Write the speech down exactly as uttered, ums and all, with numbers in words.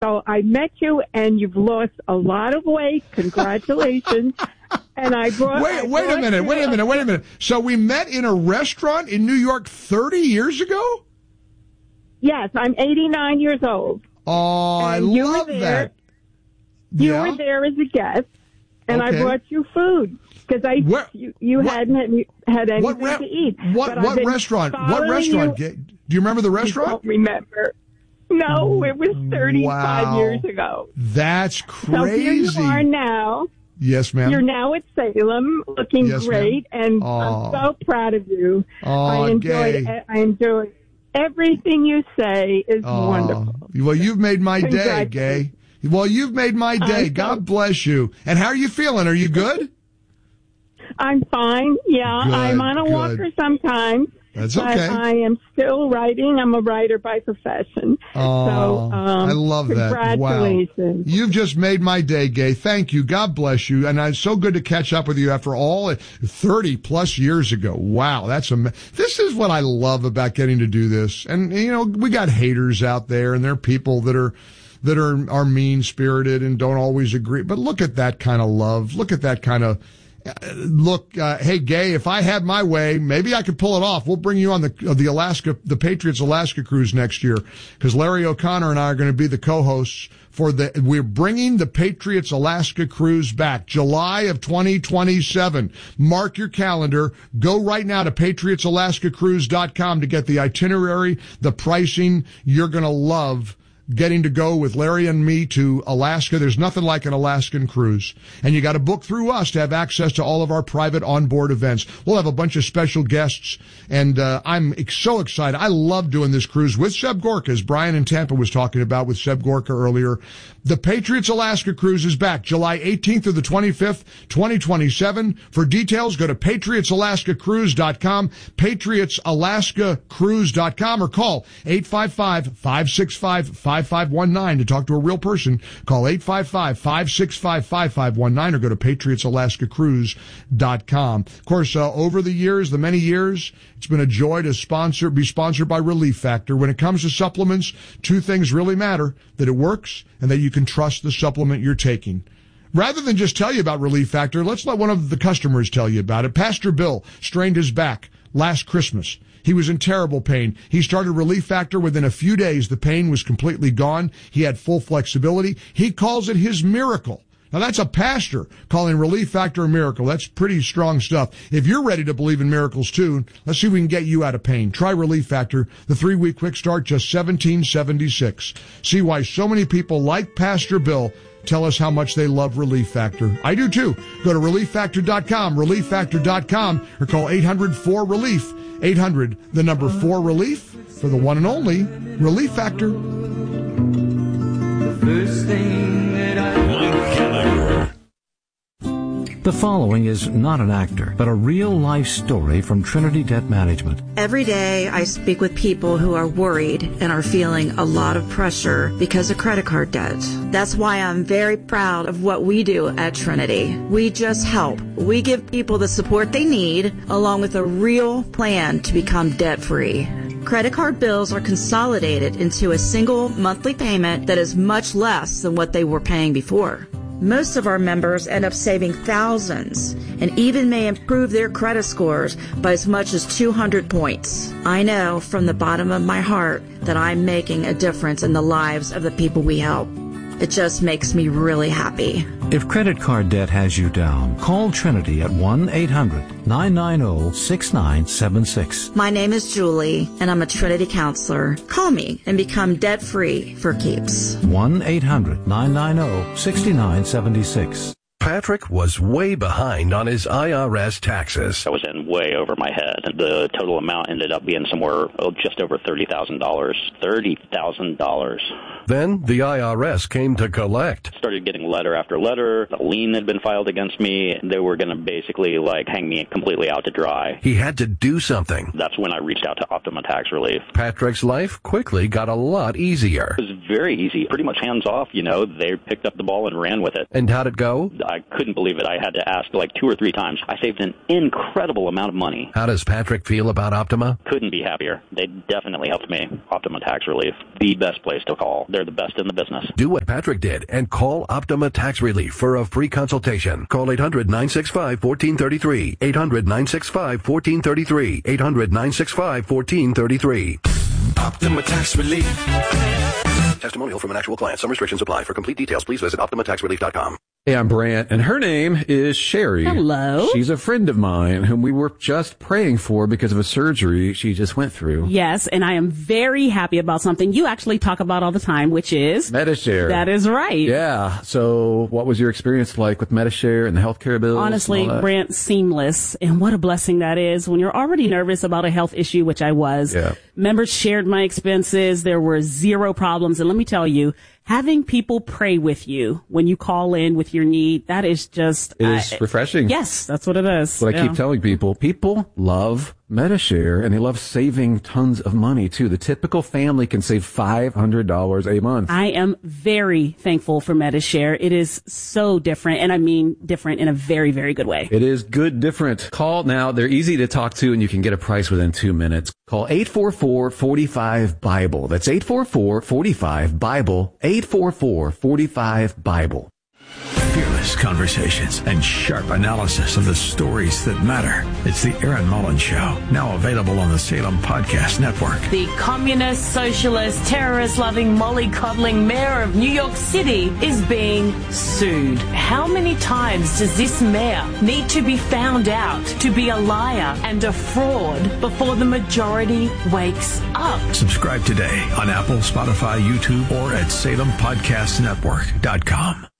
So I met you, and you've lost a lot of weight. Congratulations. And I brought. Wait, I wait brought a minute, wait a minute, wait a minute. So we met in a restaurant in New York thirty years ago? Yes, I'm eighty-nine years old. Oh, I And you love were there. that. You Yeah? were there as a guest, and Okay. I brought you food because I Where- you, you what- hadn't had anything What re- to eat. What But I've what been restaurant? What following restaurant? you. Ga- Do you remember the I restaurant? don't remember. No, it was thirty-five Wow. years ago. That's So here you crazy. are now. Yes, ma'am. You're now at Salem, looking Yes, great, and Aw. I'm so proud of you. Aw, I enjoyed. Gay. I enjoyed everything you say. Is Oh, wonderful. well, you've made my day, Congratulations. Gay. Well, you've made my day. I'm God so- bless you. And how are you feeling? Are you good? I'm fine. Yeah, Good, I'm on a good. walker sometimes. That's but okay. I am still writing. I'm a writer by profession. Oh, so, um, I love that. Wow. Congratulations. You've just made my day, Gay. Thank you. God bless you. And it's so good to catch up with you after all thirty plus years ago. Wow. That's am- This is what I love about getting to do this. And, you know, we got haters out there, and there are people that are, that are, are mean spirited and don't always agree. But look at that kind of love. Look at that kind of, Look, uh, hey, Gay, if I had my way, maybe I could pull it off. We'll bring you on the uh, the Alaska, the Patriots Alaska cruise next year, because Larry O'Connor and I are going to be the co-hosts for the. We're bringing the Patriots Alaska cruise back, July of twenty twenty-seven. Mark your calendar. Go right now to patriots alaska cruise dot com to get the itinerary, the pricing. You're going to love getting to go with Larry and me to Alaska. There's nothing like an Alaskan cruise. And you got to book through us to have access to all of our private onboard events. We'll have a bunch of special guests, and uh, I'm ex- so excited. I love doing this cruise with Seb Gorka, as Brian in Tampa was talking about with Seb Gorka earlier. The Patriots Alaska cruise is back July eighteenth through the twenty-fifth, twenty twenty-seven. For details, go to patriots alaska cruise dot com, patriots alaska cruise dot com, or call eight five five, five six five, five five one nine to talk to a real person. Call eight five five, five six five, five five one nine or go to patriots alaska cruise dot com. Of course, uh, over the years, the many years, it's been a joy to sponsor, be sponsored by Relief Factor. When it comes to supplements, two things really matter: that it works and that you can trust the supplement you're taking. Rather than just tell you about Relief Factor, let's let one of the customers tell you about it. Pastor Bill strained his back last Christmas. He was in terrible pain. He started Relief Factor. Within a few days, the pain was completely gone. He had full flexibility. He calls it his miracle. Now, that's a pastor calling Relief Factor a miracle. That's pretty strong stuff. If you're ready to believe in miracles, too, let's see if we can get you out of pain. Try Relief Factor, the three-week quick start, just seventeen seventy-six. See why so many people like Pastor Bill tell us how much they love Relief Factor. I do, too. Go to relief factor dot com, relief factor dot com, or call eight hundred four relief, eight hundred, the number four relief, for the one and only Relief Factor. The first thing that I The following is not an actor, but a real-life story from Trinity Debt Management. Every day I speak with people who are worried and are feeling a lot of pressure because of credit card debt. That's why I'm very proud of what we do at Trinity. We just help. We give people the support they need, along with a real plan to become debt-free. Credit card bills are consolidated into a single monthly payment that is much less than what they were paying before. Most of our members end up saving thousands and even may improve their credit scores by as much as two hundred points. I know from the bottom of my heart that I'm making a difference in the lives of the people we help. It just makes me really happy. If credit card debt has you down, call Trinity at one eight hundred nine nine zero six nine seven six. My name is Julie, and I'm a Trinity counselor. Call me and become debt-free for keeps. one eight hundred nine nine zero six nine seven six. Patrick was way behind on his I R S taxes. I was in way over my head. The total amount ended up being somewhere oh, just over thirty thousand dollars. thirty thousand dollars. Then the I R S came to collect. Started getting letter after letter. A lien had been filed against me. They were going to basically like hang me completely out to dry. He had to do something. That's when I reached out to Optima Tax Relief. Patrick's life quickly got a lot easier. It was very easy, pretty much hands off, you know. They picked up the ball and ran with it. And how'd it go? I couldn't believe it. I had to ask like two or three times. I saved an incredible amount of money. How does Patrick feel about Optima? Couldn't be happier. They definitely helped me. Optima Tax Relief, the best place to call. They're the best in the business. Do what Patrick did and call Optima Tax Relief for a free consultation. Call eight hundred, nine six five, one four three three. eight hundred, nine six five, one four three three. eight hundred, nine six five, one four three three. Optima Tax Relief. Testimonial from an actual client. Some restrictions apply. For complete details, please visit optima tax relief dot com. Hey, I'm Brant, and her name is Sherry. Hello. She's a friend of mine whom we were just praying for because of a surgery she just went through. Yes, and I am very happy about something you actually talk about all the time, which is Medi-Share. That is right. Yeah. So what was your experience like with Medi-Share and the healthcare bills? Honestly, Brant, seamless. And what a blessing that is when you're already nervous about a health issue, which I was. Yeah. Members shared my expenses. There were zero problems. And let me tell you, having people pray with you when you call in with your need, that is just... It is uh, refreshing. Yes, that's what it is. What yeah. I keep telling people, people love Medi-Share, and they love saving tons of money, too. The typical family can save five hundred dollars a month. I am very thankful for Medi-Share. It is so different, and I mean different in a very, very good way. It is good different. Call now. They're easy to talk to, and you can get a price within two minutes. Call eight four four, four five, Bible. That's eight four four, four five, Bible. eight four four, four five, Bible. Fearless conversations and sharp analysis of the stories that matter. It's the Aaron Mullins Show, now available on the Salem Podcast Network. The communist, socialist, terrorist-loving, mollycoddling mayor of New York City is being sued. How many times does this mayor need to be found out to be a liar and a fraud before the majority wakes up? Subscribe today on Apple, Spotify, YouTube, or at salem podcast network dot com.